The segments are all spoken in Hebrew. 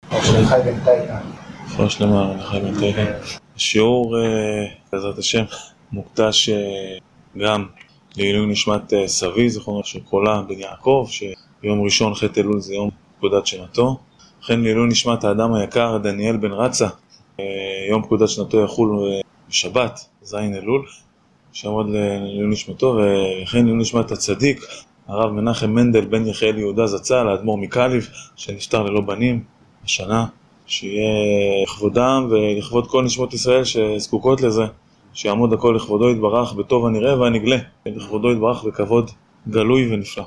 חי בן טייטן. רפואה שלמה לחי בן טייטן. השיעור, בעזרת השם, מוקדש גם לעילוי נשמת סבי, זכרונו של קולה בן יעקב, שיום ראשון ח' אלול זה יום פקודת שנתו. לכן לעילוי נשמת האדם היקר דניאל בן רצה, יום פקודת שנתו יחול בשבת, ז' אלול, שעמוד לעילוי נשמתו, וכן לעילוי נשמת הצדיק, הרב מנחם מנדל בן יחיאל יהודה זצ"ל, האדמו"ר מקליב, שנפטר ללא בנים השנה, שיהיה לכבודם ולכבוד כל נשמות ישראל שזקוקות לזה, שיעמוד הכל לכבודו יתברך בטוב הנראה והנגלה, לכבודו יתברך בכבוד גלוי ונפלא.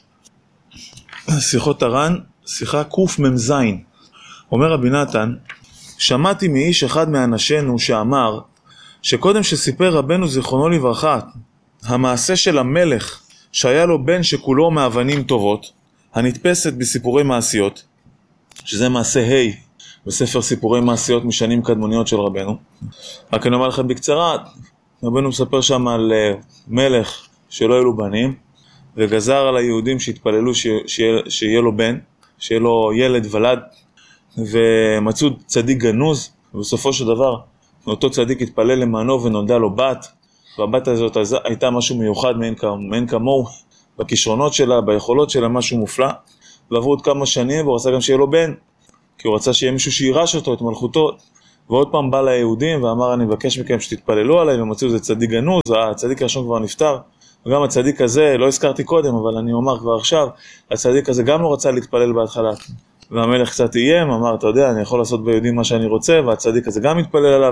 שיחות הר"ן, שיחה קמ"ז. אומר רבי נתן, שמעתי מאיש אחד מאנשינו שאמר שקודם שסיפר רבנו זיכרונו לברכה המעשה של המלך שהיה לו בן שכולו מאבנים טובות, הנתפסת בסיפורי מעשיות, שזה מעשה ה' בספר סיפורי מעשיות משנים קדמוניות של רבנו. רק אני אומר לכם בקצרה, רבנו מספר שם על מלך שלא היו לו בנים, וגזר על היהודים שהתפללו שיהיה לו בן, שיהיה לו ילד ולד, ומצאו צדיק גנוז, ובסופו של דבר אותו צדיק התפלל למענו ונולדה לו בת, והבת הזאת הייתה משהו מיוחד מאין כמוהו, בכישרונות שלה, ביכולות שלה, משהו מופלא. ועברו עוד כמה שנים והוא רצה גם שיהיה לו בן, כי הוא רצה שיהיה מישהו שירש אותו, את מלכותו. ועוד פעם בא ליהודים ואמר, אני מבקש מכם שתתפללו עליי, ומצאו זה צדיק גנוז, הצדיק הראשון כבר נפטר, וגם הצדיק הזה, לא הזכרתי קודם, אבל אני אומר כבר עכשיו, הצדיק הזה גם לא רצה להתפלל בהתחלה. והמלך קצת איים, אמר, אתה יודע, אני יכול לעשות ביהודים מה שאני רוצה, והצדיק הזה גם מתפלל עליו.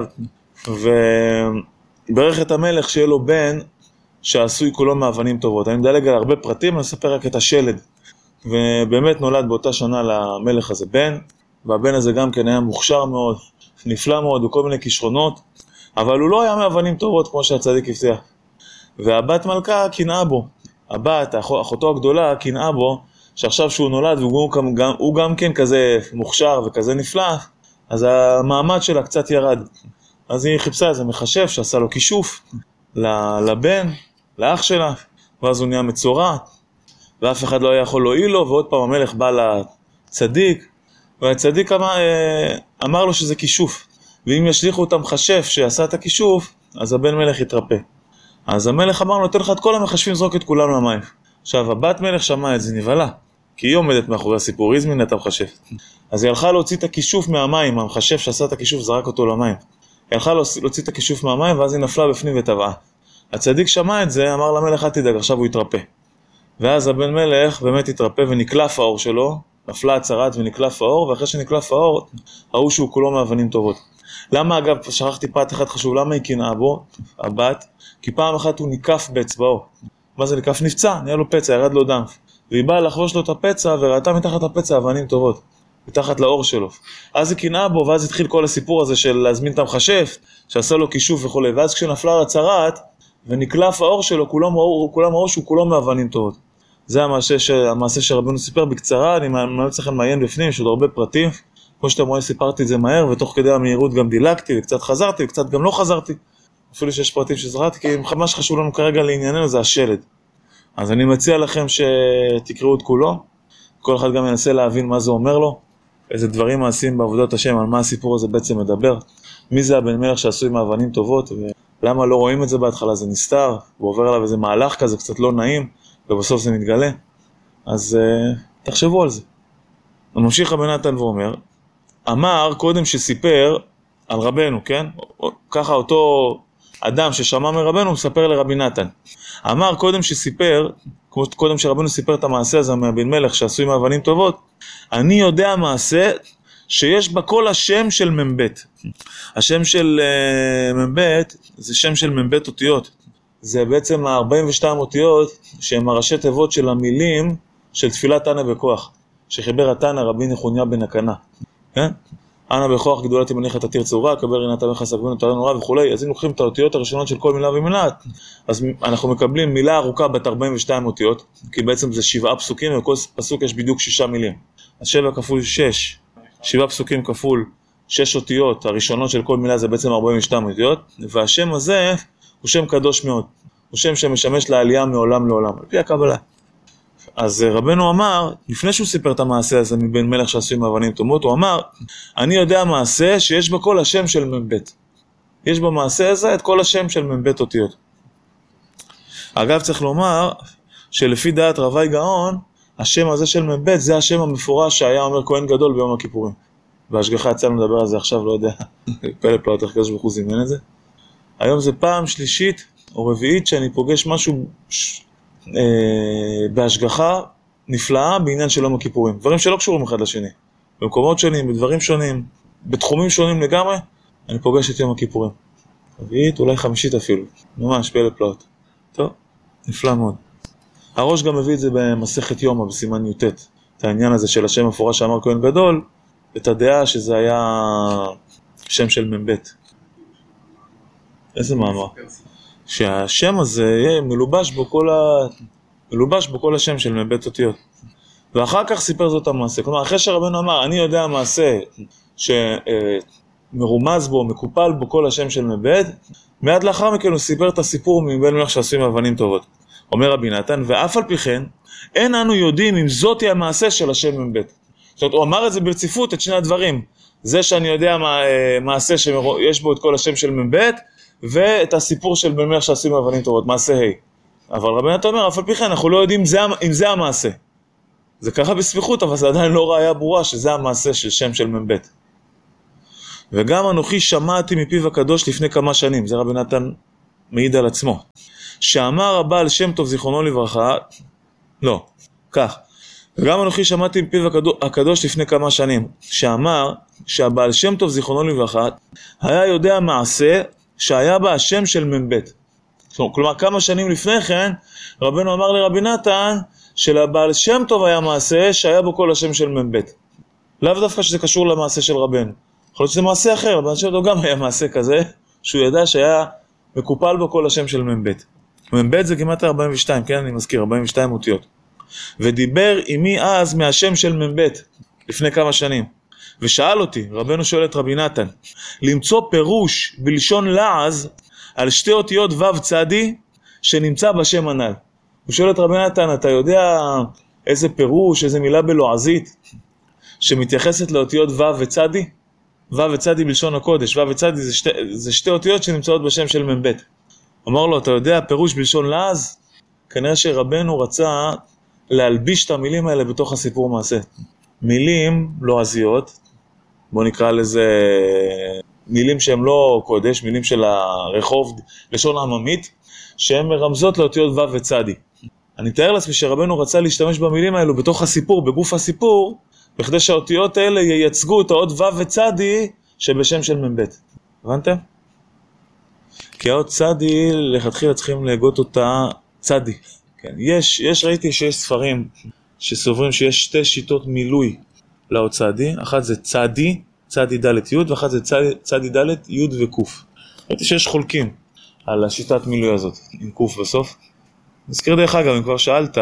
וברך את המלך שיהיה לו בן שעשוי כולו מאבנים טובות. אני מדלג על הרבה פרטים, אני אספר רק את השלד. ובאמת נולד באותה שנה למלך הזה בן, והבן הזה גם כן היה מוכשר מאוד, נפלא מאוד, וכל מיני כישרונות, אבל הוא לא היה מאבנים טובות כמו שהצדיק הבטיח. והבת מלכה קנאה בו, הבת, אחותו הגדולה קנאה בו, שעכשיו שהוא נולד והוא גם כן כזה מוכשר וכזה נפלא, אז המעמד שלה קצת ירד. אז היא חיפשה איזה מחשב שעשה לו כישוף לבן, לאח שלה, ואז הוא נהיה מצורע, ואף אחד לא היה יכול להועיל לו, ועוד פעם המלך בא לצדיק, והצדיק אמר לו שזה כישוף, ואם ישליחו את המחשב שעשה את הכישוף, אז הבן מלך יתרפא. אז המלך אמר לו, נותן לך את כל המחשבים, זרוק את כולם למים. עכשיו, הבת מלך שמעה את זה, נבהלה, כי היא עומדת מאחורי הסיפור, היא הזמינה את המחשב. אז היא הלכה להוציא את הכישוף מהמים, המחשב שעשה את הכישוף זרק אותו למים. היא הלכה להוציא את הכישוף מהמים, ואז היא נפלה בפנים וטבעה. הצדיק שמע את זה, אמר למלך, אל תדאג, עכשיו הוא יתרפא. ואז הבן מלך באמת התרפא ונקלף האור שלו, נפלה הצרת ונקלף האור, ואחרי שנקלף האור, ראו שהוא כולו מאבנים טובות. למה אגב, שכחתי פרט אחד חשוב, למה היא קנאה בו, הבת? כי פעם אחת הוא ניקף באצבעו. מה זה ניקף? נפצע, נהיה לו פצע, ירד לו דם. והיא באה לחבוש לו את הפצע, וראתה מתחת לפצע אבנים טובות, מתחת לאור שלו. אז היא קנאה בו, ואז התחיל כל הסיפור הזה של להזמין את המחשף, שעשה לו כישוף וכו'. ואז כשנפלה הצרת, ונקלף האור שלו, כולם ראו שהוא כולו מאבנים טובות. זה המעשה שרבנו סיפר בקצרה, אני ממליץ לכם מעיין בפנים, יש עוד הרבה פרטים. כמו שאתם רואים, סיפרתי את זה מהר, ותוך כדי המהירות גם דילגתי, וקצת חזרתי, וקצת גם לא חזרתי. אפילו שיש פרטים שזרעתי, כי מה שחשוב לנו כרגע לענייננו זה השלד. אז אני מציע לכם שתקראו את כולו, כל אחד גם ינסה להבין מה זה אומר לו, איזה דברים מעשים בעבודת השם, על מה הסיפור הזה בעצם מדבר, מי זה הבן מלך שעשוי מאבנים טובות, ולמה לא רואים את זה בהתחלה, זה נסתר, ועובר עליו איזה מהלך כזה, קצת לא נעים, ובסוף זה מתגלה. אז תחשבו על זה. ממשיך רבי נתן ואומר, אמר קודם שסיפר על רבנו, כן? ככה אותו אדם ששמע מרבנו מספר לרבי נתן. אמר קודם שסיפר, קודם שרבנו סיפר את המעשה הזה מהבן מלך שעשוי מאבנים טובות, אני יודע מעשה שיש בה כל השם של ממבט. השם של ממבט זה שם של ממבט אותיות. זה בעצם ה-42 אותיות שהם הראשי תיבות של המילים של תפילת תנא בכוח, שחיבר התנא רבי נחוניה בן הקנה. כן? אנא בכוח גדולה תמניך תתיר צורה, קבל רינת עמך סגבנו תראה נורא וכו'. אז אם לוקחים את האותיות הראשונות של כל מילה ומילה, אז אנחנו מקבלים מילה ארוכה בת 42 אותיות, כי בעצם זה 7 פסוקים, וכל פסוק יש בדיוק 6 מילים. אז 7 כפול 6, 7 פסוקים כפול 6 אותיות, הראשונות של כל מילה זה בעצם 42 אותיות, והשם הזה הוא שם קדוש מאוד. הוא שם שמשמש לעלייה מעולם לעולם, על פי הקבלה. אז רבנו אמר, לפני שהוא סיפר את המעשה הזה מבין מלך שעשוי מאבנים תומות, הוא אמר, אני יודע מעשה שיש בה כל השם של מבית. יש במעשה הזה את כל השם של מבית אותיות. אגב, צריך לומר שלפי דעת רבי גאון, השם הזה של מבית זה השם המפורש שהיה אומר כהן גדול ביום הכיפורים. בהשגחה יצאנו לדבר על זה עכשיו, לא יודע, פלא פלאות איך קדוש ברוך הוא זימן את זה. היום זה פעם שלישית או רביעית שאני פוגש משהו בהשגחה נפלאה בעניין של יום הכיפורים. דברים שלא קשורים אחד לשני. במקומות שונים, בדברים שונים, בתחומים שונים לגמרי, אני פוגש את יום הכיפורים. רביעית, אולי חמישית אפילו. ממש פלא פלאות. טוב, נפלא מאוד. הראש גם מביא את זה במסכת יומא בסימן י"ט. את העניין הזה של השם המפורש שאמר כהן גדול, את הדעה שזה היה שם של מבית. איזה מאמר? שהשם הזה יהיה מלובש בו כל השם של מבית אותיות. ואחר כך סיפר זאת המעשה. כלומר, אחרי שרבנו אמר, אני יודע המעשה שמרומז בו, מקופל בו כל השם של מבית, מיד לאחר מכן הוא סיפר את הסיפור מבין מלך שעשויים מאבנים טובות. אומר רבי נתן, ואף על פי כן, אין אנו יודעים אם זאת היא המעשה של השם מבית. זאת אומרת, הוא אמר את זה ברציפות, את שני הדברים. זה שאני יודע מעשה שיש בו את כל השם של מבית, ואת הסיפור של בן מלך שעשויים מאבנים טובות, מעשה ה'. אבל רבי נתן אומר, אף על פי כן, אנחנו לא יודעים אם זה המעשה. זה ככה בספיחות, אבל זה עדיין לא ראיה ברורה שזה המעשה של שם של מבית. וגם אנוכי שמעתי מפיו הקדוש לפני כמה שנים, זה רבי נתן מעיד על עצמו, שאמר הבעל שם טוב זיכרונו לברכה, לא, כך, וגם אנוכי שמעתי מפיו הקדוש לפני כמה שנים, שאמר שהבעל שם טוב זיכרונו לברכה, היה יודע מעשה שהיה בה השם של מבית. כלומר, כמה שנים לפני כן, רבנו אמר לרבי נתן, שלבעל שם טוב היה מעשה שהיה בו כל השם של מבית. לאו דווקא שזה קשור למעשה של רבנו. יכול להיות שזה מעשה אחר, לבעל שם טוב גם היה מעשה כזה, שהוא ידע שהיה מקופל בו כל השם של מבית. מבית זה גימטריה 42, כן, אני מזכיר, 42 אותיות. ודיבר עמי אז מהשם של מבית, לפני כמה שנים. ושאל אותי, רבנו שואל את רבי נתן, למצוא פירוש בלשון לעז, על שתי אותיות ו' צדי, שנמצא בשם הנ"ל. הוא שואל את רבי נתן, אתה יודע איזה פירוש, איזה מילה בלועזית, שמתייחסת לאותיות ו' וצדי? ו' וצדי בלשון הקודש, ו' וצדי זה שתי אותיות שנמצאות בשם של מבית. אמר לו, אתה יודע פירוש בלשון לעז? כנראה שרבנו רצה להלביש את המילים האלה בתוך הסיפור מעשה. מילים לועזיות, בוא נקרא לזה מילים שהן לא קודש, מילים של הרחוב, לשון עממית, שהן מרמזות לאותיות ו' וצדי. אני מתאר לעצמי שרבנו רצה להשתמש במילים האלו בתוך הסיפור, בגוף הסיפור, בכדי שהאותיות האלה ייצגו את האות ו' וצדי שבשם של מבית. הבנתם? כי האות צדי לכתחילה צריכים להגות אותה צדי. כן. ראיתי שיש ספרים שסוברים שיש שתי שיטות מילוי לאות צדי, אחת זה צדי, צדי ד' י', ואחת זה צדי ד' י' וקוף. ראיתי שיש חולקים על השיטת מילוי הזאת, עם קוף בסוף. נזכיר דרך אגב, אם כבר שאלת,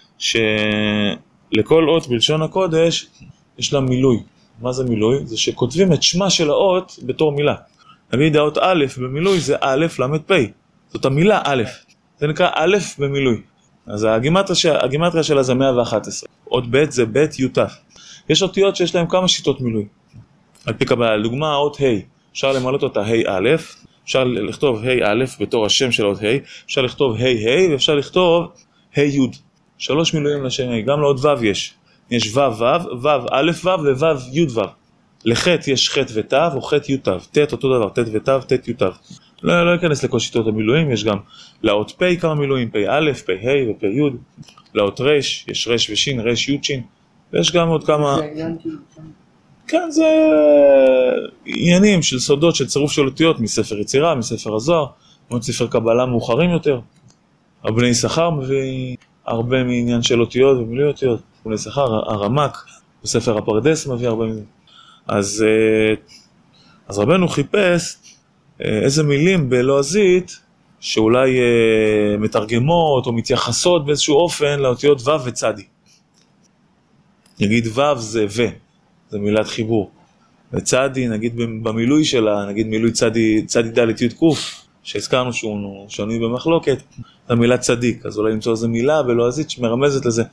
שלכל אות בלשון הקודש יש לה מילוי. מה זה מילוי? זה שכותבים את שמה של האות בתור מילה. נגיד האות א' במילוי זה א' למד פ'. זאת המילה א'. זה נקרא א' במילוי. אז הגימטריה שלה זה 111. אות ב' זה ב' י' ת'. יש אותיות שיש להם כמה שיטות מילוי. על פי קבלה, לדוגמה האות ה', אפשר למלות אותה ה' א', אפשר לכתוב ה' א' בתור השם של האות ה', אפשר לכתוב ה' ה' ואפשר לכתוב ה' י'. 3 מילויים לשם ה', גם לאות ו' יש. יש ו' ו', ו' א' ו' וו' י' ו'. לח' יש ח' ות' או ח' י' ת', ת' אותו דבר, ת' ות', ת' י' ת'. לא אכנס לכל שיטות המילואים, יש גם לאות פ' כמה מילואים, פ' א', פ' ה' ופ' י', לאות ר', יש ר' וש', ר' י' ש', ויש גם עוד כמה... כן, זה עניינים של סודות של צירוף של אותיות מספר יצירה, מספר הזוהר, עוד ספר קבלה מאוחרים יותר. הבני יששכר מביא הרבה מעניין של אותיות ומילוי אותיות. בני יששכר, הרמק, בספר הפרדס מביא הרבה מעניין. אז רבנו חיפש איזה מילים בלועזית שאולי מתרגמות או מתייחסות באיזשהו אופן לאותיות ו' וצדי. נגיד ו' זה ו, זה מילת חיבור. וצדי, נגיד במילוי שלה, נגיד מילוי צדי ד' י' קוף, שהזכרנו שהוא שנוי במחלוקת, זה מילה צדיק. אז אולי למצוא איזה מילה בלועזית שמרמזת לזה.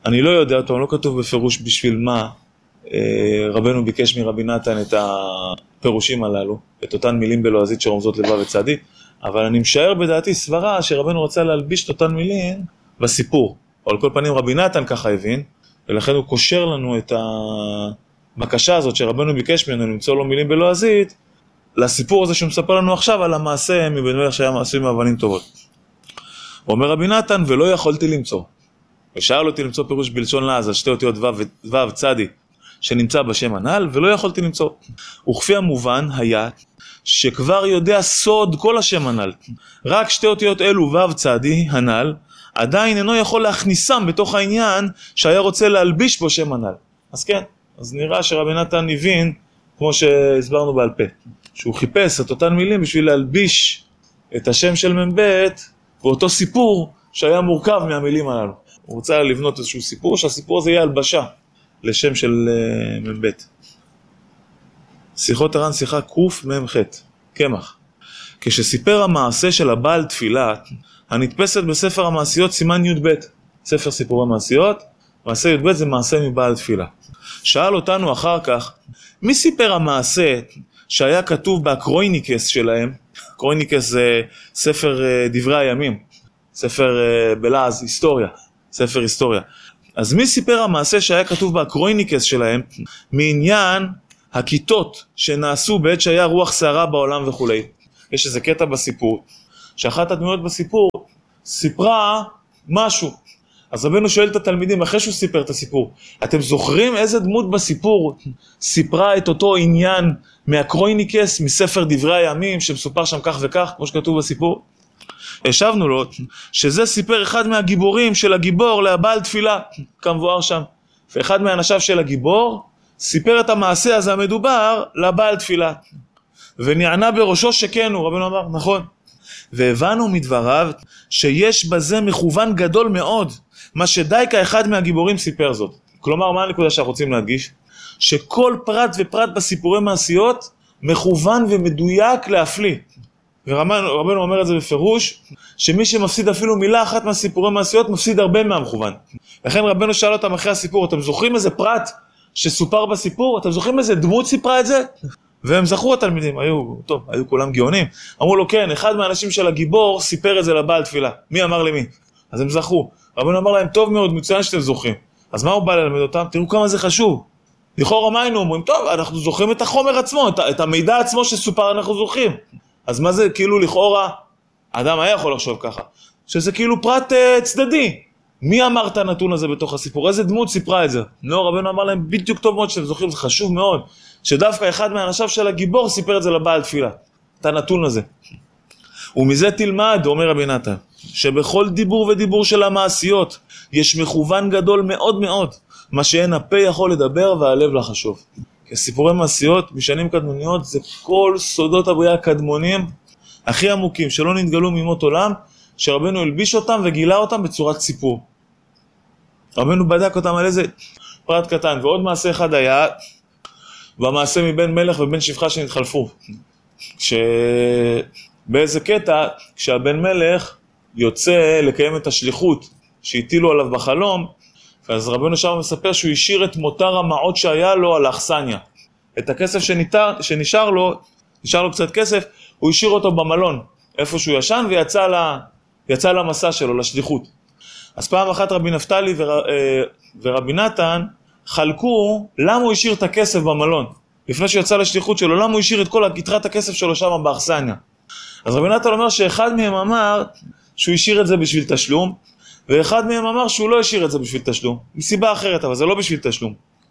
אני לא יודע אותו, לא כתוב בפירוש בשביל מה רבנו ביקש מרבי נתן את הפירושים הללו, את אותן מילים בלועזית שרומזות לבב וצדי, אבל אני משער בדעתי סברה שרבנו רוצה להלביש את אותן מילים בסיפור, או על כל פנים רבי נתן ככה הבין, ולכן הוא קושר לנו את הבקשה הזאת שרבנו ביקש ממנו למצוא לו מילים בלועזית, לסיפור הזה שהוא מספר לנו עכשיו על המעשה מבן מלך שהיה מעשוי מאבנים טובות. אומר רבי נתן, ולא יכולתי למצוא. ושאל אותי למצוא פירוש בלשון לעז על שתי אותיות ו' צדי שנמצא בשם הנ"ל, ולא יכולתי למצוא. וכפי המובן היה שכבר יודע סוד כל השם הנ"ל. רק שתי אותיות אלו ו' צדי הנ"ל, עדיין אינו יכול להכניסם בתוך העניין שהיה רוצה להלביש בו שם הנ"ל. אז כן, אז נראה שרבי נתן הבין, כמו שהסברנו בעל פה, שהוא חיפש את אותן מילים בשביל להלביש את השם של מ"ב באותו סיפור שהיה מורכב מהמילים הללו. הוא רוצה לבנות איזשהו סיפור, שהסיפור הזה יהיה הלבשה לשם של מ"ב. שיחות הר"ן שיחה קמ"ח, קמח. כשסיפר המעשה של הבעל תפילה, הנתפסת בספר המעשיות סימן י"ב, ספר סיפורי מעשיות, מעשה י"ב זה מעשה מבעל תפילה. שאל אותנו אחר כך, מי סיפר המעשה שהיה כתוב באקרויניקס שלהם? אקרויניקס זה ספר דברי הימים, ספר בלעז, היסטוריה, ספר היסטוריה. אז מי סיפר המעשה שהיה כתוב באקרויניקס שלהם, מעניין הכיתות שנעשו בעת שהיה רוח שערה בעולם וכו'. יש איזה קטע בסיפור, שאחת הדמויות בסיפור סיפרה משהו. אז רבנו שואל את התלמידים, אחרי שהוא סיפר את הסיפור, אתם זוכרים איזה דמות בסיפור סיפרה את אותו עניין מהקרויניקס, מספר דברי הימים, שמסופר שם כך וכך, כמו שכתוב בסיפור? השבנו לו שזה סיפר אחד מהגיבורים של הגיבור לבעל תפילה, כמבואר שם. ואחד מהאנשיו של הגיבור סיפר את המעשה הזה המדובר לבעל תפילה. ונענה בראשו שכן הוא, רבנו אמר, נכון. והבנו מדבריו שיש בזה מכוון גדול מאוד, מה שדייקה אחד מהגיבורים סיפר זאת. כלומר, מה הנקודה שאנחנו רוצים להדגיש? שכל פרט ופרט בסיפורי מעשיות מכוון ומדויק להפליא. ורבנו אומר את זה בפירוש, שמי שמפסיד אפילו מילה אחת מהסיפורי מעשיות, מפסיד הרבה מהמכוון. לכן רבנו שאל אותם אחרי הסיפור, אתם זוכרים איזה פרט שסופר בסיפור? אתם זוכרים איזה דמות סיפרה את זה? והם זכרו התלמידים, היו כולם גאונים. אמרו לו, כן, אחד מהאנשים של הגיבור סיפר את זה לבעל תפילה. מי אמר למי? אז הם זכרו. רבנו אמר להם, טוב מאוד, מצוין שאתם זוכרים. אז מה הוא בא ללמד אותם? תראו כמה זה חשוב. לכאורה מה היינו אומרים? טוב, אנחנו זוכרים את החומר עצמו, את המידע עצמו שסופר אנחנו זוכרים. אז מה זה כאילו לכאורה? האדם היה יכול לחשוב ככה. שזה כאילו פרט צדדי. מי אמר את הנתון הזה בתוך הסיפור? איזה דמות סיפרה את זה? לא, רבנו אמר להם בדיוק טוב מאוד שאתם זוכרים, זה חשוב מאוד. שדווקא אחד מהאנשיו של הגיבור סיפר את זה לבעל תפילה. את הנתון הזה. ומזה תלמד, אומר רבי נתן, שבכל דיבור ודיבור של המעשיות יש מכוון גדול מאוד מאוד, מה שאין הפה יכול לדבר והלב לחשוב. כי סיפורי מעשיות בשנים קדמוניות זה כל סודות הבריאה הקדמונים הכי עמוקים, שלא נתגלו ממות עולם, שרבנו הלביש אותם וגילה אותם בצורת סיפור. רבנו בדק אותם על איזה פרט קטן, ועוד מעשה אחד היה במעשה מבן מלך ובן שפחה שנתחלפו. באיזה קטע, כשהבן מלך יוצא לקיים את השליחות שהטילו עליו בחלום, אז רבנו שם מספר שהוא השאיר את מותר המעות שהיה לו על האכסניה. את הכסף שנשאר לו, נשאר לו קצת כסף, הוא השאיר אותו במלון, איפה שהוא ישן, ויצא למסע שלו, לשליחות. אז פעם אחת רבי נפתלי ורבי נתן חלקו למה הוא השאיר את הכסף במלון. לפני שיצא לשליחות שלו, למה הוא השאיר את כל יתרת הכסף שלו שם באכסניה. אז רבי נתן אומר שאחד מהם אמר שהוא השאיר את זה בשביל תשלום, ואחד מהם אמר שהוא לא השאיר את זה בשביל תשלום, מסיבה אחרת, אבל זה לא בשביל תשלום.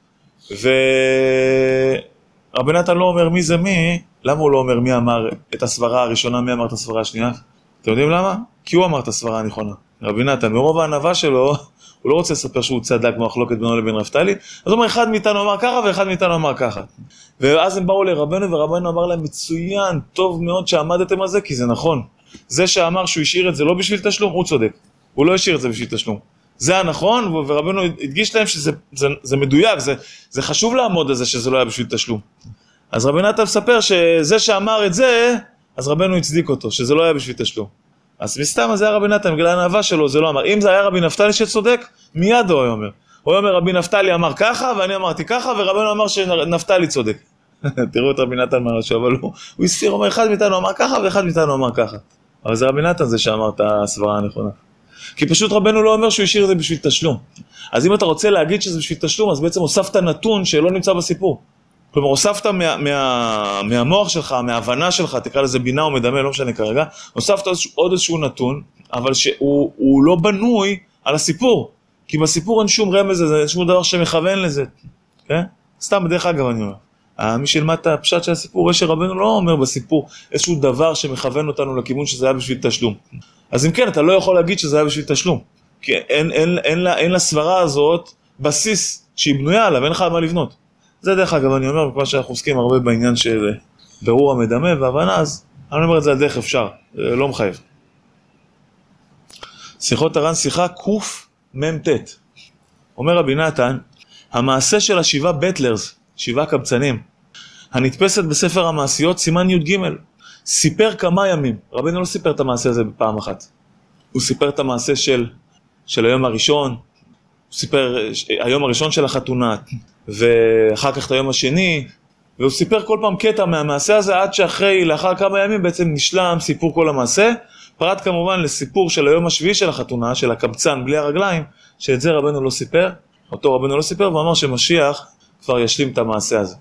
ורבי נתן לא אומר מי זה מי, למה הוא לא אומר מי אמר את הסברה הראשונה, מי אמר את הסברה השנייה? אתם יודעים למה? כי הוא אמר את הסברה הנכונה. רבי נתן, ברוב הענווה שלו, הוא לא רוצה לספר שהוא צדק במחלוקת בינו לבין נפתלי, אז הוא אומר, אחד מאיתנו אמר ככה ואחד מאיתנו אמר ככה. ואז הם באו לרבנו, ורבנו אמר להם, מצוין, טוב מאוד שעמדתם על זה, כי זה נכון. זה שאמר שהוא השאיר את זה לא בשביל תשלום, הוא צודק. הוא לא השאיר את זה בשביל תשלום. זה הנכון, ורבנו הדגיש להם שזה מדויק, זה חשוב לעמוד על זה שזה לא היה בשביל תשלום. אז רבי נתן מספר שזה שאמר את זה, אז רבנו הצדיק אותו, שזה לא היה בשביל תשלום. אז מסתם, אז זה היה רבי נתן, בגלל הענווה שלו, זה לא אמר. אם זה היה רבי נפתלי שצודק, מיד הוא היה אומר. הוא אומר רבי נפתלי אמר ככה ואני אמרתי ככה ורבנו אמר שנפתלי צודק. תראו את רבי נתן מרשו, אבל הוא הספיר, אומר אחד מאיתנו אמר ככה ואחד מאיתנו אמר ככה. אבל זה רבי נתן זה שאמר את הסברה הנכונה. כי פשוט רבנו לא אומר שהוא השאיר את זה בשביל תשלום. אז אם אתה רוצה להגיד שזה בשביל תשלום, אז בעצם הוספת נתון שלא נמצא בסיפור. כלומר, הוספת מהמוח שלך, מההבנה שלך, תקרא לזה בינה או מדמה, לא משנה כרגע, הוספת עוד איזשהו נתון, אבל שהוא לא בנוי על הסיפור. כי בסיפור אין שום רמז לזה, אין שום דבר שמכוון לזה. כן? סתם בדרך אגב אני אומר. מי שילמד את הפשט של הסיפור, יש שרבנו לא אומר בסיפור איזשהו דבר שמכוון אותנו לכיוון שזה היה בשביל תשלום. אז אם כן, אתה לא יכול להגיד שזה היה בשביל תשלום. כי אין לסברה הזאת בסיס שהיא בנויה עליו, אין לך מה לבנות. זה דרך אגב אני אומר, כמו שאנחנו עוסקים הרבה בעניין של ברור המדמה והבנה, אז אני אומר את זה על דרך אפשר, לא מחייב. שיחות הר"ן שיחה קמ"ט. אומר רבי נתן, המעשה של השבעה בטלרס, 7 קבצנים, הנתפסת בספר המעשיות, סימן י"ג, סיפר כמה ימים. רבינו לא סיפר את המעשה הזה בפעם אחת. הוא סיפר את המעשה של היום הראשון, הוא סיפר היום הראשון של החתונה, ואחר כך את היום השני, והוא סיפר כל פעם קטע מהמעשה הזה, עד לאחר כמה ימים בעצם נשלם סיפור כל המעשה, פרט כמובן לסיפור של היום השביעי של החתונה, של הקבצן בלי הרגליים, שאת זה רבנו לא סיפר, אותו רבנו לא סיפר, ואמר שמשיח כבר ישלים את המעשה הזה.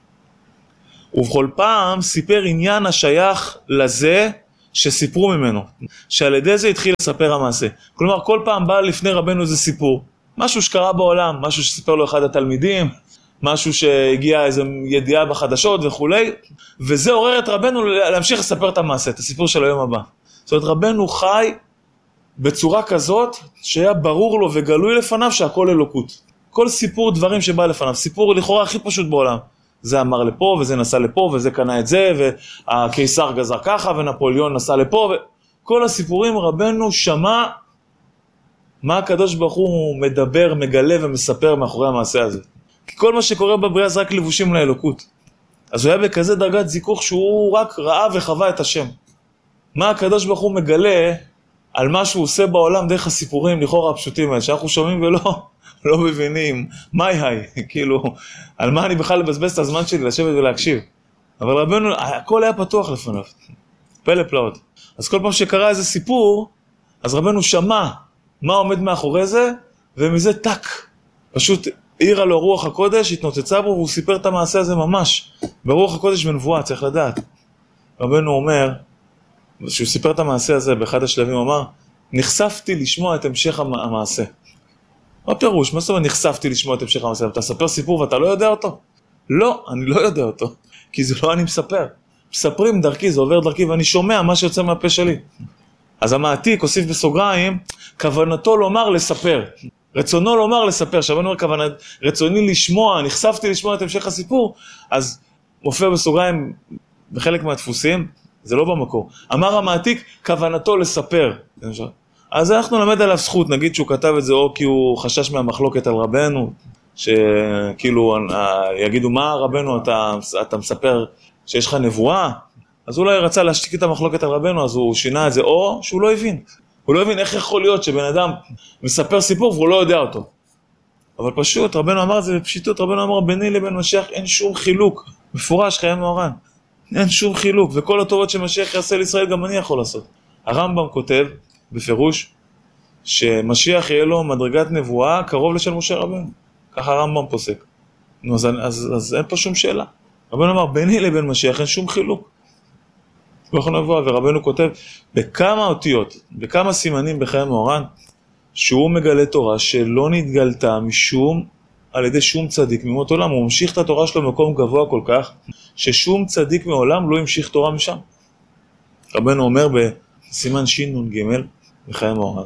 ובכל פעם סיפר עניין השייך לזה שסיפרו ממנו, שעל ידי זה התחיל לספר המעשה. כלומר, כל פעם בא לפני רבנו איזה סיפור, משהו שקרה בעולם, משהו שסיפר לו אחד התלמידים, משהו שהגיע איזו ידיעה בחדשות וכו', וזה עורר את רבנו להמשיך לספר את המעשה, את הסיפור של היום הבא. זאת אומרת, רבנו חי בצורה כזאת שהיה ברור לו וגלוי לפניו שהכל אלוקות. כל סיפור דברים שבא לפניו, סיפור לכאורה הכי פשוט בעולם. זה אמר לפה וזה נסע לפה וזה קנה את זה והקיסר גזר ככה ונפוליאון נסע לפה וכל הסיפורים רבנו שמע מה הקדוש ברוך הוא מדבר, מגלה ומספר מאחורי המעשה הזה. כי כל מה שקורה בבריאה זה רק לבושים לאלוקות. אז הוא היה בכזה דרגת זיכוך שהוא רק ראה וחווה את השם. מה הקדוש ברוך הוא מגלה על מה שהוא עושה בעולם דרך הסיפורים לכאורה הפשוטים האלה שאנחנו שומעים ולא מבינים, מהי, כאילו, על מה אני בכלל לבזבז את הזמן שלי לשבת ולהקשיב. אבל רבנו, הכל היה פתוח לפניו, פלא פלאות. אז כל פעם שקרה איזה סיפור, אז רבנו שמע מה עומד מאחורי זה, ומזה טק, פשוט העירה לו רוח הקודש, התנוצצה בו, והוא סיפר את המעשה הזה ממש, ברוח הקודש בנבואה, צריך לדעת. רבנו אומר, שהוא סיפר את המעשה הזה, באחד השלבים הוא אמר, נחשפתי לשמוע את המשך המעשה. מה פירוש? מה זאת אומרת נחשפתי לשמוע את המשך המעשה? אתה ספר סיפור ואתה לא יודע אותו? לא, אני לא יודע אותו, כי זה לא אני מספר. מספרים דרכי, זה עובר דרכי, ואני שומע מה שיוצא מהפה שלי. אז המעתיק הוסיף בסוגריים, כוונתו לומר לספר. רצונו לומר לספר, שבנו אומר רצוני לשמוע, נחשפתי לשמוע את המשך הסיפור, אז מופיע בסוגריים בחלק מהדפוסים, זה לא במקור. אמר המעתיק, כוונתו לספר. אז אנחנו נלמד עליו זכות, נגיד שהוא כתב את זה או כי הוא חשש מהמחלוקת על רבנו, שכאילו יגידו מה רבנו אתה מספר שיש לך נבואה, אז אולי רצה להשתיק את המחלוקת על רבנו, אז הוא שינה את זה, או שהוא לא הבין. הוא לא הבין איך יכול להיות שבן אדם מספר סיפור והוא לא יודע אותו. אבל פשוט, רבנו אמר את זה בפשיטות, רבנו אמר ביני לבין משיח אין שום חילוק, מפורש חיי מוהר"ן. אין שום חילוק, וכל הטובות שמשיח יעשה לישראל גם אני יכול לעשות. הרמב"ם כותב בפירוש שמשיח יהיה לו מדרגת נבואה קרוב לשל משה רבנו. ככה הרמב"ם פוסק. נו, אז אין פה שום שאלה. רבנו אמר, ביני לבין משיח אין שום חילוק. לא נבואה, ורבנו כותב בכמה אותיות, בכמה סימנים בחיי מוהר"ן, שהוא מגלה תורה שלא נתגלתה משום, על ידי שום צדיק ממות עולם. הוא ממשיך את התורה שלו במקום גבוה כל כך, ששום צדיק מעולם לא המשיך תורה משם. רבנו אומר בסימן ש"ג בחיי מוהר"ן,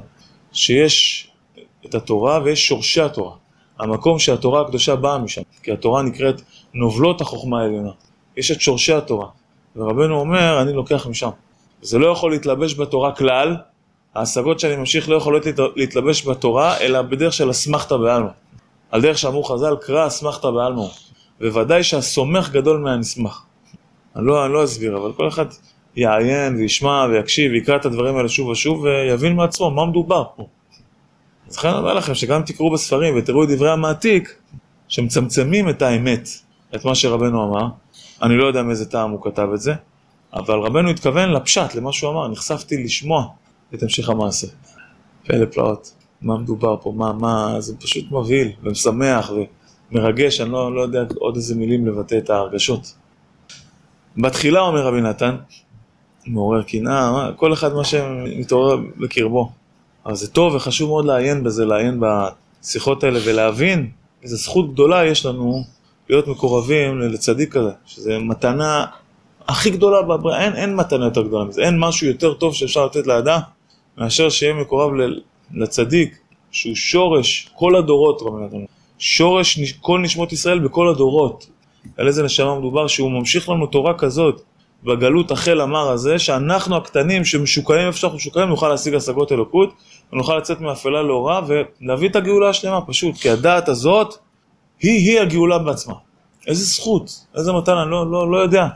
שיש את התורה ויש שורשי התורה. המקום שהתורה הקדושה באה משם, כי התורה נקראת נובלות החוכמה העליונה. יש את שורשי התורה. ורבנו אומר, אני לוקח משם. זה לא יכול להתלבש בתורה כלל, ההשגות שאני ממשיך לא יכולות להתלבש בתורה, אלא בדרך של אסמכתא בעלמא. על דרך שאמרו חז"ל, קרא אסמכתא בעלמא. וודאי שהסומך גדול מהנסמך. אני לא אסביר, אבל כל אחד יעיין וישמע ויקשיב, ויקרא את הדברים האלה שוב ושוב, ויבין מעצמו מה מדובר פה. אז לכן אני אומר לכם שגם תקראו בספרים ותראו את דברי המעתיק, שמצמצמים את האמת, את מה שרבנו אמר. אני לא יודע מאיזה טעם הוא כתב את זה, אבל רבנו התכוון לפשט, למה שהוא אמר. נחשפתי לשמוע את המשך המעשה. פלא פלאות, מה מדובר פה, מה, זה פשוט מבהיל ומשמח ומרגש, אני לא יודע עוד איזה מילים לבטא את ההרגשות. בתחילה אומר רבי נתן, מעורר קנאה, כל אחד מה שמתעורר בקרבו. אבל זה טוב וחשוב מאוד לעיין בזה, לעיין בשיחות האלה ולהבין איזו זכות גדולה יש לנו להיות מקורבים לצדיק כזה, שזה מתנה הכי גדולה בבריאה, אין מתנה יותר גדולה מזה, אין משהו יותר טוב שאפשר לתת לאדם, מאשר שיהיה מקורב לצדיק, שהוא שורש כל הדורות, שורש כל נשמות ישראל בכל הדורות. על איזה נשמה מדובר, שהוא ממשיך לנו תורה כזאת, בגלות החל המר הזה, שאנחנו הקטנים שמשוקעים איפה שאנחנו משוקעים, נוכל להשיג השגות אלוקות, ונוכל לצאת מאפלה לאורה, ולהביא את הגאולה השלמה פשוט, כי הדעת הזאת, היא הגאולה בעצמה. איזה זכות, איזה מתנה, לא יודע.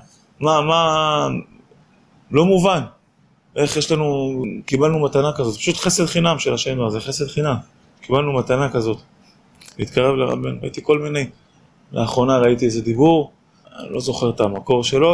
לא מובן. איך יש לנו, קיבלנו מתנה כזאת, פשוט חסד חינם של השם, זה חסד חינם. קיבלנו מתנה כזאת. להתקרב לרבנו, ראיתי כל מיני. לאחרונה ראיתי איזה דיבור, אני לא זוכר את המקור שלו,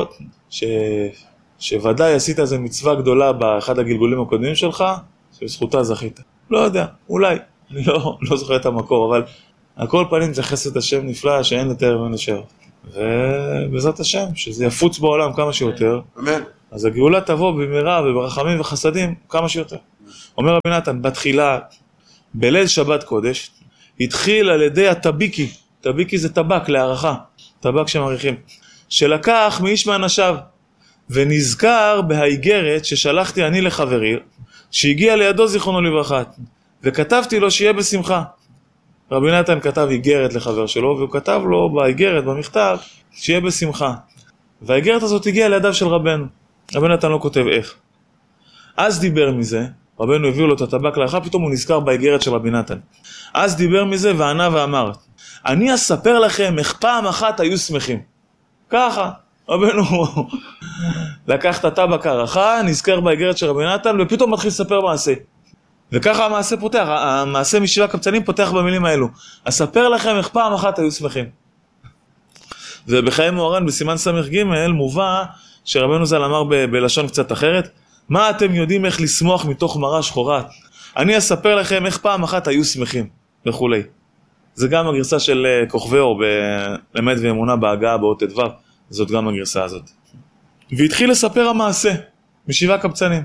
שוודאי עשית איזה מצווה גדולה באחד הגלגולים הקודמים שלך, שבזכותה זכית. לא יודע, אולי, אני לא זוכר את המקור, אבל על כל פנים זה חסד השם נפלא שאין יותר ואין נשאר. ובעזרת השם, שזה יפוץ בעולם כמה שיותר, אמן. אז הגאולה תבוא במהרה וברחמים וחסדים כמה שיותר. אומר רבי נתן, בתחילה, בליל שבת קודש, התחיל על ידי הטביקי, טביקי זה טבק להערכה, טבק שמעריכים, שלקח מאיש מאנשיו, ונזכר בהיגרת ששלחתי אני לחברי, שהגיע לידו זיכרונו לברכה, וכתבתי לו שיהיה בשמחה. רבי נתן כתב היגרת לחבר שלו, והוא כתב לו בהיגרת, במכתב, שיהיה בשמחה. וההיגרת הזאת הגיעה לידיו של רבנו. רבי נתן לא כותב איך. אז דיבר מזה, רבנו הביאו לו את הטבק להערכה, פתאום הוא נזכר בהיגרת של רבי נתן. אז דיבר מזה וענה ואמר, אני אספר לכם איך פעם אחת היו שמחים. ככה, רבנו לקח את הטבק הערכה, נזכר בהיגרת של רבי נתן, ופתאום מתחיל לספר מעשה. וככה המעשה פותח, המעשה משבעה קבצנים פותח במילים האלו. אספר לכם איך פעם אחת היו שמחים. ובחיי מוהר"ן בסימן סמך ג' מובא שרבנו ז"ל אמר בלשון קצת אחרת, מה אתם יודעים איך לשמוח מתוך מראה שחורה? אני אספר לכם איך פעם אחת היו שמחים וכולי. זה גם הגרסה של כוכבי אור באמת ואמונה בהגעה באות ט"ו, זאת גם הגרסה הזאת. והתחיל לספר המעשה משבעה קבצנים.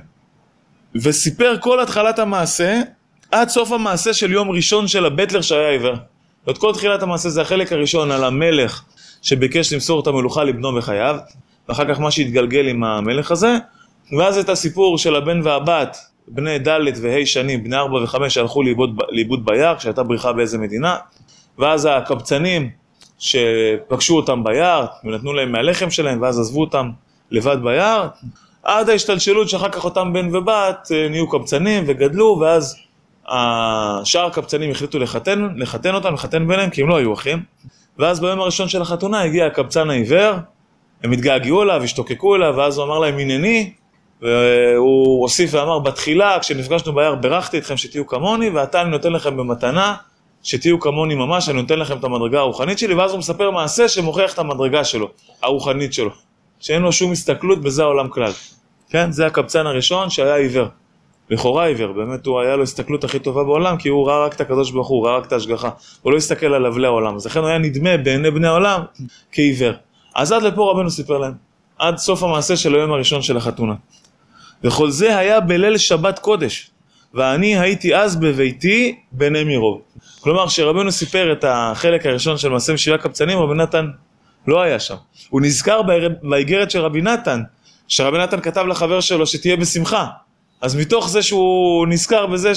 וסיפר כל התחלת המעשה עד סוף המעשה של יום ראשון של הבטלר שהיה עיוור. ואת כל תחילת המעשה זה החלק הראשון על המלך שביקש למסור את המלוכה לבנו בחייו, ואחר כך מה שהתגלגל עם המלך הזה, ואז את הסיפור של הבן והבת, בני ד' וה' שנים, בני 4 ו5 שהלכו לאיבוד ביער, כשהייתה בריחה באיזה מדינה, ואז הקבצנים שפגשו אותם ביער, ונתנו להם מהלחם שלהם, ואז עזבו אותם לבד ביער, עד ההשתלשלות שאחר כך אותם בן ובת נהיו קבצנים וגדלו, ואז שאר הקבצנים החליטו לחתן אותם, לחתן ביניהם, כי הם לא היו אחים. ואז ביום הראשון של החתונה הגיע הקבצן העיוור, הם התגעגעו אליו, השתוקקו אליו, ואז הוא אמר להם הנני, והוא הוסיף ואמר, בתחילה כשנפגשנו ביער ברכתי אתכם שתהיו כמוני, ועתה אני נותן לכם במתנה שתהיו כמוני ממש, אני נותן לכם את המדרגה הרוחנית שלי, ואז הוא מספר מעשה שמוכיח את המדרגה שלו, הרוחנית שלו, שאין לו שום הסתכלות בזה העולם כלל. כן, זה הקבצן הראשון שהיה עיוור. לכאורה עיוור, באמת הוא היה לו הסתכלות הכי טובה בעולם, כי הוא ראה רק את הקדוש ברוך הוא ראה רק את ההשגחה. הוא לא הסתכל על אבלי העולם, אז לכן הוא היה נדמה בעיני בני העולם כעיוור. אז עד לפה רבנו סיפר להם, עד סוף המעשה של היום הראשון של החתונה. וכל זה היה בליל שבת קודש, ואני הייתי אז בביתי בני מירוב. כלומר, שרבנו סיפר את החלק הראשון של מעשה משבעה קבצנים, רבי נתן לא היה שם. הוא נזכר באיגרת של רבי נתן, שרבי נתן כתב לחבר שלו שתהיה בשמחה. אז מתוך זה שהוא נזכר בזה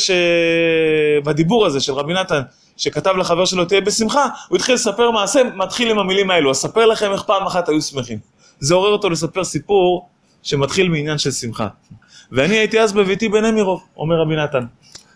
בדיבור הזה של רבי נתן, שכתב לחבר שלו תהיה בשמחה, הוא התחיל לספר מעשה, מתחיל עם המילים האלו, אספר לכם איך פעם אחת היו שמחים. זה עורר אותו לספר סיפור שמתחיל מעניין של שמחה. ואני הייתי אז בביתי בני מירוב, אומר רבי נתן.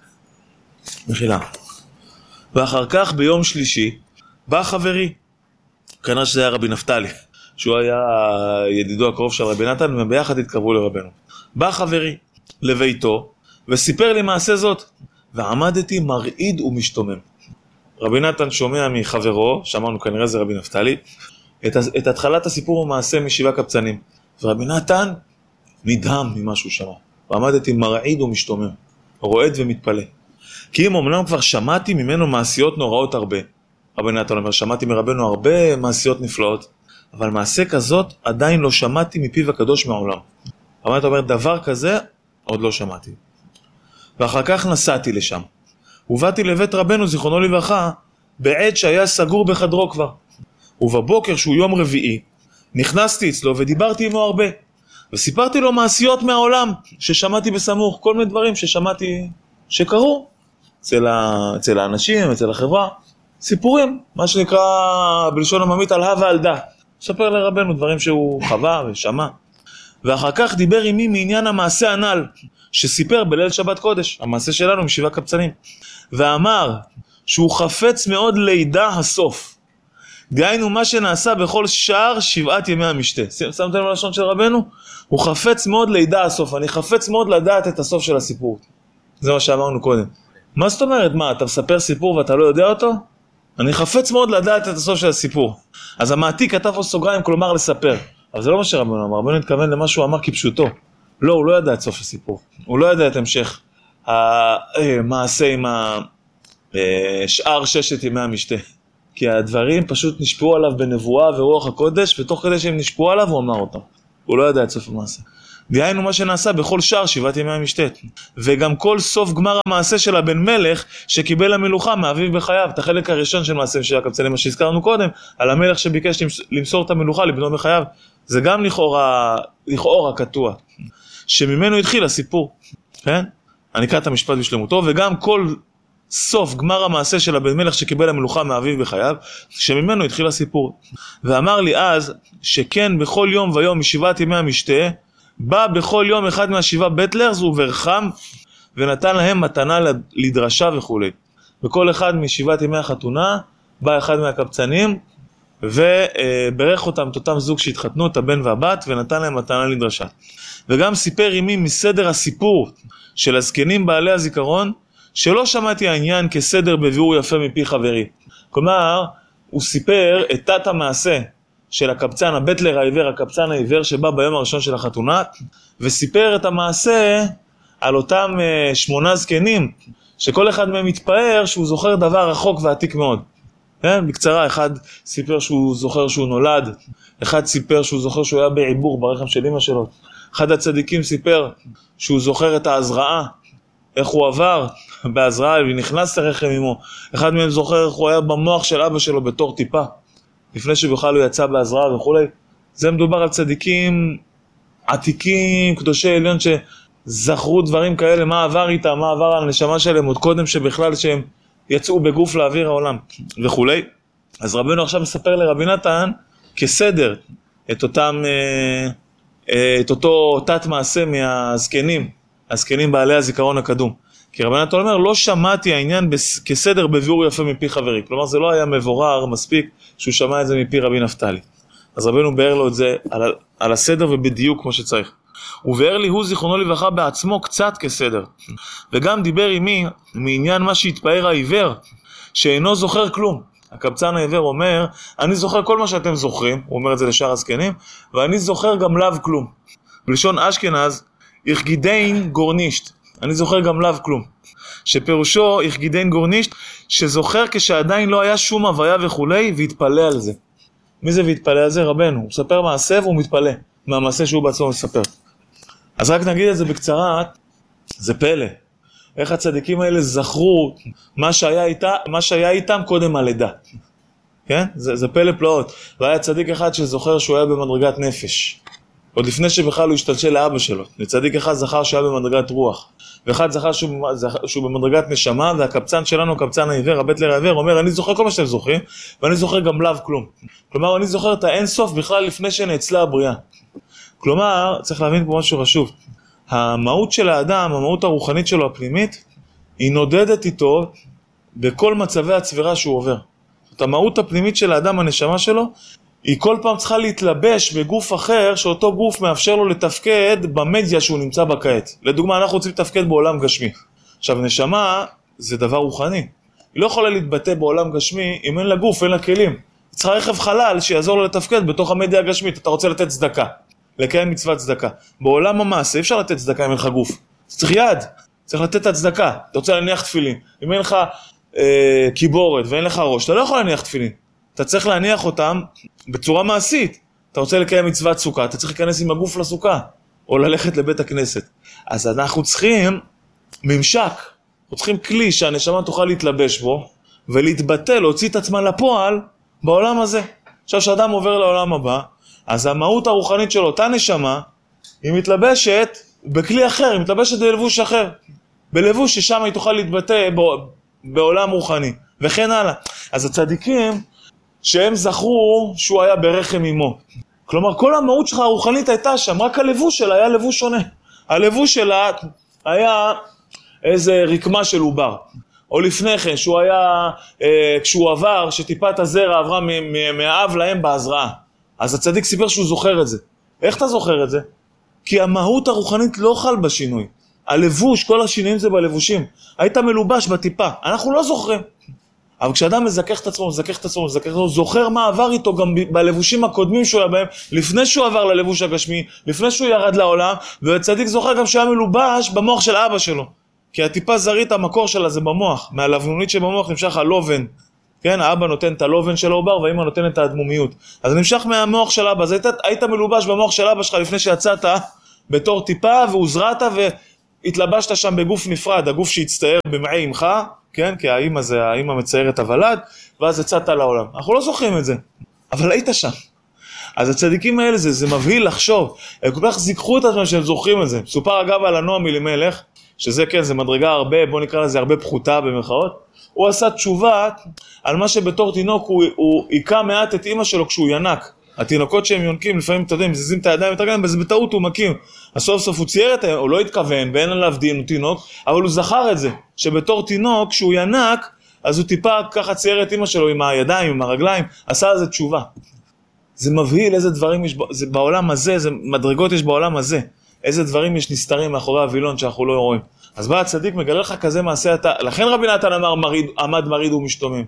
מחילה. ואחר כך ביום שלישי, בא חברי, כנראה שזה היה רבי נפתלי, שהוא היה ידידו הקרוב של רבי נתן, וביחד התקרבו לרבנו. בא חברי לביתו, וסיפר לי מעשה זאת, ועמדתי מרעיד ומשתומם. רבי נתן שומע מחברו, שאמרנו כנראה זה רבי נפתלי, את התחלת הסיפור ומעשה משבעה קבצנים. ורבי נתן נדהם ממה שהוא שמע. ועמדתי מרעיד ומשתומם, רועד ומתפלא. כי אם אמנם כבר שמעתי ממנו מעשיות נוראות הרבה. רבי נתן אומר, שמעתי מרבנו הרבה מעשיות נפלאות, אבל מעשה כזאת עדיין לא שמעתי מפיו הקדוש מעולם. רבי נתן אומר, דבר כזה עוד לא שמעתי. ואחר כך נסעתי לשם. ובאתי לבית רבנו זיכרונו לברכה, בעת שהיה סגור בחדרו כבר. ובבוקר שהוא יום רביעי, נכנסתי אצלו ודיברתי עמו הרבה. וסיפרתי לו מעשיות מהעולם ששמעתי בסמוך, כל מיני דברים ששמעתי שקרו אצל האנשים, אצל החברה. סיפורים, מה שנקרא בלשון עממית על הווה על דה. ספר לרבנו דברים שהוא חווה ושמע. ואחר כך דיבר עמי מעניין המעשה הנ"ל, שסיפר בליל שבת קודש, המעשה שלנו משבעה קבצנים. ואמר שהוא חפץ מאוד לידע הסוף. דהיינו מה שנעשה בכל שער שבעת ימי המשתה. שמתם ללשון של רבנו? הוא חפץ מאוד לידע הסוף. אני חפץ מאוד לדעת את הסוף של הסיפור. זה מה שאמרנו קודם. מה זאת אומרת? מה, אתה מספר סיפור ואתה לא יודע אותו? אני חפץ מאוד לדעת את הסוף של הסיפור. אז המעתיק כתב פה סוגריים, כלומר לספר. אבל זה לא מה שרבנו אמר. רבנו התכוון למה שהוא אמר כפשוטו. לא, הוא לא ידע את סוף הסיפור. הוא לא ידע את המשך המעשה עם שאר ששת ימי המשתה. כי הדברים פשוט נשפעו עליו בנבואה ורוח הקודש, ותוך כדי שהם נשפעו עליו הוא אמר אותם. הוא לא ידע את סוף המעשה. דהיינו מה שנעשה בכל שער שבעת ימי המשתה. וגם כל סוף גמר המעשה של הבן מלך שקיבל המלוכה מאביו בחייו. את החלק הראשון של מעשה של הקבצנים, מה שהזכרנו קודם, על המלך שביקש למסור את המלוכה לבנו בחייו. זה גם לכאורה קטוע. שממנו התחיל הסיפור. כן? אני אקרא את המשפט בשלמותו, וגם כל סוף גמר המעשה של הבן מלך שקיבל המלוכה מאביו בחייו, שממנו התחיל הסיפור. ואמר לי אז, שכן בכל יום ויום משבעת ימי המשתה, בא בכל יום אחד מהשבעה בטלרס וברחם, ונתן להם מתנה לדרשה וכו'. בכל אחד משבעת ימי החתונה, בא אחד מהקבצנים, וברך אותם, את אותם זוג שהתחתנו, את הבן והבת, ונתן להם מתנה לדרשה. וגם סיפר עמי מסדר הסיפור של הזקנים בעלי הזיכרון, שלא שמעתי העניין כסדר בביאור יפה מפי חברי. כלומר, הוא סיפר את תת המעשה של הקבצן, הבטלר העיוור, הקבצן העיוור שבא ביום הראשון של החתונה, וסיפר את המעשה על אותם 8 זקנים, שכל אחד מהם מתפאר שהוא זוכר דבר רחוק ועתיק מאוד. כן? בקצרה, אחד סיפר שהוא זוכר שהוא נולד, אחד סיפר שהוא זוכר שהוא היה בעיבור ברחם של אמא שלו, אחד הצדיקים סיפר שהוא זוכר את ההזרעה, איך הוא עבר בהזרעה ונכנס לרחם אמו. אחד מהם זוכר איך הוא היה במוח של אבא שלו בתור טיפה, לפני שבכלל הוא יצא בהזרעה וכו'. זה מדובר על צדיקים עתיקים, קדושי עליון, שזכרו דברים כאלה, מה עבר איתם, מה עבר על הנשמה שלהם, עוד קודם שבכלל שהם יצאו בגוף לאוויר העולם וכו'. אז רבנו עכשיו מספר לרבי נתן כסדר את אותו תת מעשה מהזקנים, הזקנים בעלי הזיכרון הקדום. כי רבי נתן אומר, לא שמעתי העניין כסדר בביאור יפה מפי חברי. כלומר, זה לא היה מבורר מספיק שהוא שמע את זה מפי רבי נפתלי. אז רבנו באר לו את זה על הסדר ובדיוק כמו שצריך. ובאר לי הוא זיכרונו לברכה בעצמו קצת כסדר. וגם דיבר עמי מעניין מה שהתפאר העיוור, שאינו זוכר כלום. הקבצן העיוור אומר, אני זוכר כל מה שאתם זוכרים, הוא אומר את זה לשאר הזקנים, ואני זוכר גם לאו כלום. בלשון אשכנז, יחגידין גורנישט. אני זוכר גם לאו כלום. שפירושו יחגידין גורנישט, שזוכר כשעדיין לא היה שום הוויה וכולי, והתפלא על זה. מי זה והתפלא על זה? רבנו. הוא מספר מעשה והוא מתפלא מהמעשה שהוא בעצמו מספר. אז רק נגיד את זה בקצרה, זה פלא. איך הצדיקים האלה זכרו מה שהיה איתם קודם הלידה. כן? זה פלא פלאות. והיה צדיק אחד שזוכר שהוא היה במדרגת נפש. עוד לפני שבכלל הוא השתלשל לאבא שלו. צדיק אחד זכר שהוא היה במדרגת רוח. ואחד זכר שהוא במדרגת נשמה, והקבצן שלנו, הקבצן העיוור, הבטלר העיוור, אומר, אני זוכר כל מה שאתם זוכרים, ואני זוכר גם לאו כלום. כלומר, אני זוכר את האינסוף בכלל לפני שנאצלה הבריאה. כלומר, צריך להבין פה משהו חשוב. המהות של האדם, המהות הרוחנית שלו הפנימית, היא נודדת איתו בכל מצבי הצבירה שהוא עובר. זאת המהות הפנימית של האדם, הנשמה שלו, היא כל פעם צריכה להתלבש בגוף אחר, שאותו גוף מאפשר לו לתפקד במדיה שהוא נמצא בה כעת. לדוגמה, אנחנו רוצים לתפקד בעולם גשמי. עכשיו, נשמה זה דבר רוחני. היא לא יכולה להתבטא בעולם גשמי אם אין לה גוף, אין לה כלים. היא צריכה רכב חלל שיעזור לה לתפקד בתוך המדיה הגשמית. אתה רוצה לתת צדקה, לקיים מצוות צדקה. בעולם המעשה אי אפשר לתת צדקה אם אין לך גוף. צריך יד, צריך לתת את הצדקה. אתה רוצה להניח תפילין. אם אין לך קיבורת ואין לך ראש, אתה לא יכול להניח תפילין. אתה צריך להניח אותם בצורה מעשית. אתה רוצה לקיים מצוות סוכה, אתה צריך להיכנס עם הגוף לסוכה, או ללכת לבית הכנסת. אז אנחנו צריכים ממשק, אנחנו צריכים כלי שהנשמה תוכל להתלבש בו, ולהתבטא, להוציא את עצמה לפועל בעולם הזה. עכשיו שאדם עובר לעולם הבא, אז המהות הרוחנית שלו, אותה נשמה, היא מתלבשת בכלי אחר, היא מתלבשת בלבוש אחר. בלבוש ששם היא תוכל להתבטא בעולם רוחני, וכן הלאה. אז הצדיקים, שהם זכרו שהוא היה ברחם אמו. כלומר, כל המהות שלך הרוחנית הייתה שם, רק הלבוש שלה היה לבוש שונה. הלבוש שלה היה איזה רקמה של עובר. או לפני כן, שהוא היה, כשהוא עבר, שטיפת הזרע עברה מהאב להם בהזרעה. אז הצדיק סיפר שהוא זוכר את זה. איך אתה זוכר את זה? כי המהות הרוחנית לא חל בשינוי. הלבוש, כל השינויים זה בלבושים. היית מלובש בטיפה. אנחנו לא זוכרים. אבל כשאדם מזכך את עצמו, זוכר מה עבר איתו גם בלבושים הקודמים שהוא היה בהם, לפני שהוא עבר ללבוש הגשמי, לפני שהוא ירד לעולם, והצדיק זוכר גם שהיה מלובש במוח של אבא שלו. כי הטיפה זרית, המקור שלה זה במוח, מהלבנונית שבמוח נמשך הלובן. כן, האבא נותן את הלובן של העובר, והאמא נותנת את האדמומיות. אז נמשך מהמוח של אבא, אז היית מלובש במוח של אבא שלך לפני שיצאת בתור טיפה, והוזרעת והתלבשת שם בגוף נפרד, הגוף שהצטער במעי אמך, כן, כי האמא זה האמא מציירת הוולד, ואז יצאת לעולם. אנחנו לא זוכרים את זה, אבל היית שם. אז הצדיקים האלה זה מבהיל לחשוב, הם כל כך זיכחו את עצמם שהם זוכרים את זה. סופר אגב על הנועם אלימלך, שזה כן, זה מדרגה הרבה, בוא נקרא לזה הרבה פחותה במרכאות, הוא עשה תשובה על מה שבתור תינוק הוא עיקה מעט את אמא שלו כשהוא ינק. התינוקות שהם יונקים, לפעמים אתה יודע, מזיזים את הידיים ואת הרגליים, וזה בטעות הוא מקים. אז סוף סוף הוא צייר את זה, הוא לא התכוון, ואין עליו דין, הוא תינוק, אבל הוא זכר את זה, שבתור תינוק, כשהוא ינק, אז הוא טיפה ככה צייר את אמא שלו עם הידיים, עם הרגליים, עשה על זה תשובה. זה מבהיל איזה דברים יש בעולם הזה, איזה מדרגות יש בעולם הזה, איזה דברים יש נסתרים מאחורי הווילון שאנחנו לא רואים. אז בא הצדיק, מגלה לך כזה מעשה אתה, לכן רבי נתן אמר, עמד מריד ומשתומם.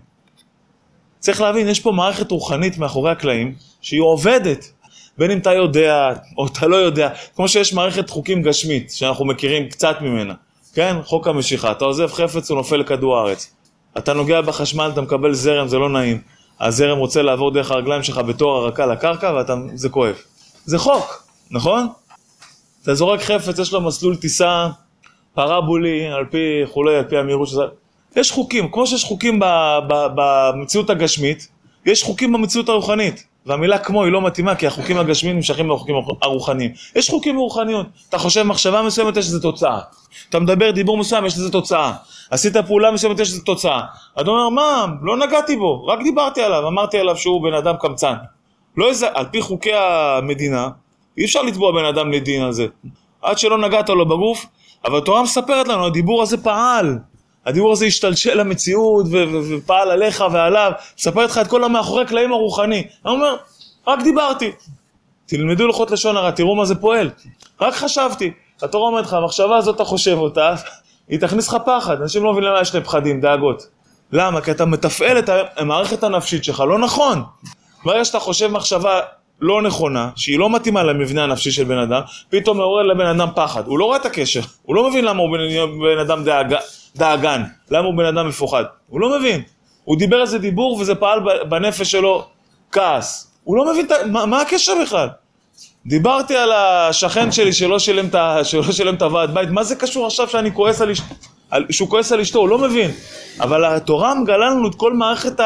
צריך להבין, יש פה מערכת רוחנית מאחורי הקלעים, שהיא עובדת, בין אם אתה יודע או אתה לא יודע, כמו שיש מערכת חוקים גשמית, שאנחנו מכירים קצת ממנה, כן? חוק המשיכה, אתה עוזב חפץ ונופל לכדור הארץ. אתה נוגע בחשמל, אתה מקבל זרם, זה לא נעים. הזרם רוצה לעבור דרך הרגליים שלך בתור הרקה לקרקע, וזה כואב. זה חוק, נכון? אתה זורק חפץ, יש לו מסלול טיסה, פרבולי, על פי המהירות שזה. יש חוקים, כמו שיש חוקים במציאות הגשמית, יש חוקים במציאות הרוחנית. והמילה כמו היא לא מתאימה, כי החוקים הגשמיים נמשכים מהחוקים הרוחניים. יש חוקים רוחניות. אתה חושב מחשבה מסוימת, יש לזה תוצאה. אתה מדבר דיבור מסוים, יש לזה תוצאה. עשית פעולה מסוימת, יש לזה תוצאה. אתה אומר, מה? לא נגעתי בו, רק דיברתי עליו, אמרתי עליו שהוא בן אדם קמצן. לא איזה, על פי חוקי המדינה, אי אפשר לתבוע בן אדם לדין על זה. עד שלא נגעת לו בגוף, אבל התורה מספרת לנו, הדיבור הזה פעל. הדיבור הזה השתלשל למציאות ופעל עליך ועליו, ספר לך את כל המאחורי קלעים הרוחני. אני אומר, רק דיברתי. תלמדו לוחות לשון הרע, תראו מה זה פועל. רק חשבתי. התורה אומרת לך, המחשבה הזאת אתה חושב אותה, היא תכניס לך פחד. אנשים לא מבינים למה יש להם פחדים, דאגות. למה? כי אתה מתפעל את המערכת הנפשית שלך, לא נכון. ברגע שאתה חושב מחשבה לא נכונה, שהיא לא מתאימה למבנה הנפשי של בן אדם, פתאום מעורר לבן אדם פחד. הוא לא רואה את הקשר. הוא לא מבין למה הוא בן אדם דאגן. למה הוא בן אדם מפוחד? הוא לא מבין. הוא דיבר איזה דיבור וזה פעל בנפש שלו כעס. הוא לא מבין מה הקשר בכלל. דיברתי על השכן שלי שלא שילם את הוועד בית. מה זה קשור עכשיו שאני כועס על אשתו? שהוא כועס על אשתו, הוא לא מבין. אבל התורה מגלה לנו את כל מערכת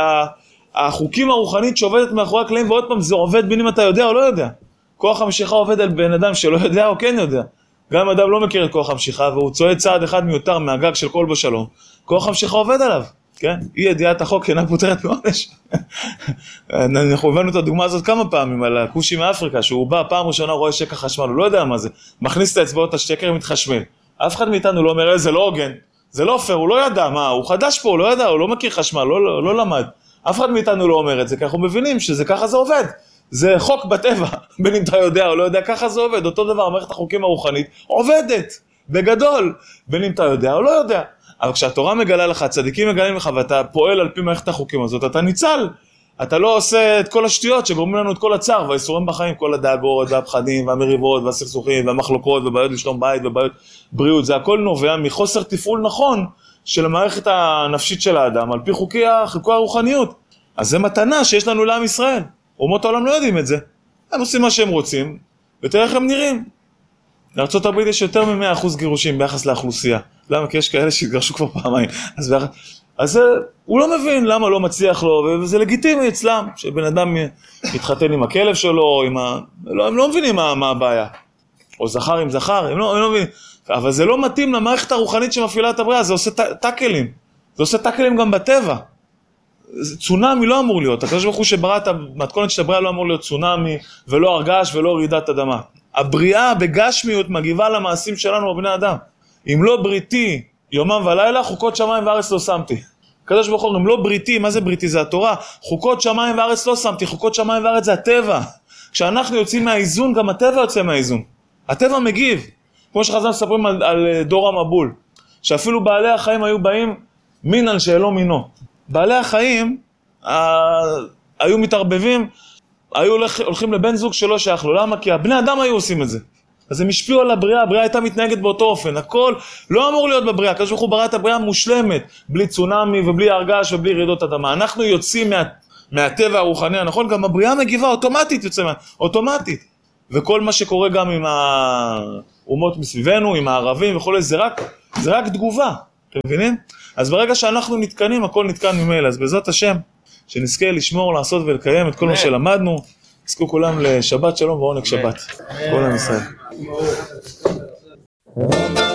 החוקים הרוחנית שעובדת מאחורי הקלעים, ועוד פעם זה עובד בין אם אתה יודע או לא יודע. כוח המשיכה עובד על בן אדם שלא יודע או כן יודע. גם אם אדם לא מכיר את כוח המשיכה, והוא צועד צעד אחד מיותר מהגג של כל בשלום, כוח המשיכה עובד עליו, כן? אי ידיעת החוק אינה פותרת מעונש. אנחנו הבנו את הדוגמה הזאת כמה פעמים, על הכושי מאפריקה, שהוא בא פעם ראשונה רואה שקע חשמל, הוא לא יודע מה זה, מכניס את האצבעות השקר ומתחשמל. אף אחד מאיתנו לא אומר, זה לא הוגן, זה לא פייר, הוא לא ידע, מה, הוא חדש פה, הוא לא ידע, הוא לא מכיר חשמל, לא למד. אף אחד מאיתנו לא אומר את זה, כי אנחנו מבינים שזה ככה זה עובד. זה חוק בטבע, בין אם אתה יודע או לא יודע, ככה זה עובד. אותו דבר, מערכת החוקים הרוחנית עובדת, בגדול, בין אם אתה יודע או לא יודע. אבל כשהתורה מגלה לך, הצדיקים מגלים לך, ואתה פועל על פי מערכת החוקים הזאת, אתה ניצל. אתה לא עושה את כל השטויות שגורמים לנו את כל הצער והאיסורים בחיים, כל הדאגות והפחדים והמריבות והסכסוכים והמחלוקות ובעיות לשלום בית ובעיות בריאות, זה הכל נובע מחוסר תפעול נכון של המערכת הנפשית של האדם, על פי חוקי הרוחניות. אז זה מתנה שיש לנו לעם ישראל. אומות העולם לא יודעים את זה. הם עושים מה שהם רוצים, ותראה איך הם נראים. לארצות הברית יש יותר מ100% גירושים ביחס לאוכלוסייה. למה? כי יש כאלה שהתגרשו כבר פעמיים. אז הוא לא מבין למה לא מצליח לו, וזה לגיטימי אצלם, שבן אדם יתחתן עם הכלב שלו, הם לא מבינים מה הבעיה. או זכר עם זכר, הם לא מבינים. אבל זה לא מתאים למערכת הרוחנית שמפעילה את הבריאה, זה עושה טאקלים. זה עושה טאקלים גם בטבע. צונאמי לא אמור להיות. הקדוש ברוך הוא שברא את המתכונת של הבריאה לא אמור להיות צונאמי, ולא הרגש ולא רעידת אדמה. הבריאה בגשמיות מגיבה למעשים שלנו בבני אדם. אם לא בריתי יומם ולילה, חוקות שמיים וארץ לא שמתי. הקדוש ברוך הוא, אם לא בריתי, מה זה בריתי? זה התורה. חוקות שמיים וארץ לא שמתי, חוקות שמיים וארץ זה הטבע. כשאנחנו יוצאים מהאיזון, גם הטבע יוצא מהאיזון. הטבע מגיב. כמו שחז"ל מספרים על דור המבול, שאפילו בעלי החיים היו באים מינן שאלו מינו. בעלי החיים היו מתערבבים, היו הולכים לבן זוג שלא שייך לו. למה? כי הבני אדם היו עושים את זה. אז הם השפיעו על הבריאה, הבריאה הייתה מתנהגת באותו אופן. הכל לא אמור להיות בבריאה, הקדוש ברוך הוא ברא את הבריאה מושלמת, בלי צונאמי ובלי הרגש ובלי רעידות אדמה. אנחנו יוצאים מהטבע הרוחני הנכון, גם הבריאה מגיבה אוטומטית, אוטומטית. וכל מה שקורה גם עם האומות מסביבנו, עם הערבים וכו', זה רק תגובה. אתם מבינים? אז ברגע שאנחנו נתקנים, הכל נתקן ממילא. אז בעזרת השם, שנזכה לשמור, לעשות ולקיים את כל מה שלמדנו, נזכו כולם לשבת שלום ועונג שבת. כל עם ישראל.